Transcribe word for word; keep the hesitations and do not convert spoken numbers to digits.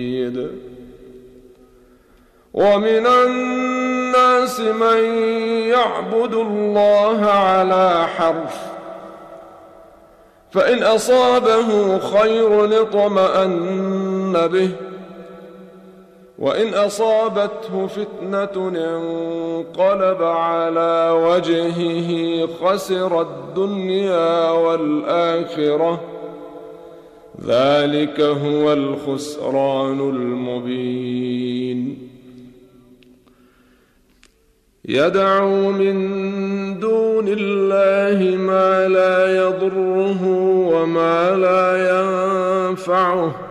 ومن الناس من يعبد الله على حرف، فإن أصابه خير اطمأن به، وإن أصابته فتنة انقلب على وجهه خسر الدنيا والآخرة، ذلك هو الخسران المبين. يدعو من دون الله ما لا يضره وما لا ينفعه،